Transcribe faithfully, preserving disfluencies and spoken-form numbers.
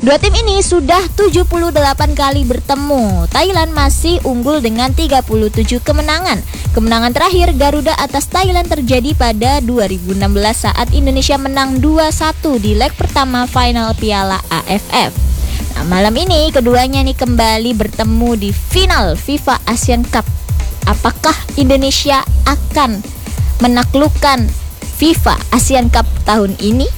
Dua tim ini sudah tujuh puluh delapan kali bertemu. Thailand masih unggul dengan tiga puluh tujuh kemenangan. Kemenangan terakhir Garuda atas Thailand terjadi pada dua ribu enam belas saat Indonesia menang dua satu di leg pertama final Piala A F F. Nah, malam ini keduanya nih kembali bertemu di final FIFA Asian Cup. Apakah Indonesia akan menaklukkan FIFA Asian Cup tahun ini?